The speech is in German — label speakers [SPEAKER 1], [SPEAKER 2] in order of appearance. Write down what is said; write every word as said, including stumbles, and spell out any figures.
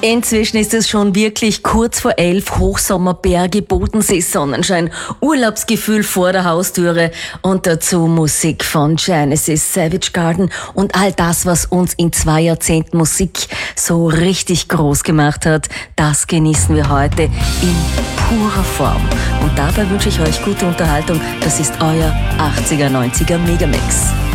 [SPEAKER 1] Inzwischen ist es schon wirklich kurz vor elf, Hochsommer, Berge, Bodensee, Sonnenschein, Urlaubsgefühl vor der Haustüre und dazu Musik von Genesis, Savage Garden und all das, was uns in zwei Jahrzehnten Musik so richtig groß gemacht hat, das genießen wir heute in purer Form. Und dabei wünsche ich euch gute Unterhaltung. Das ist euer achtziger, neunziger Megamix.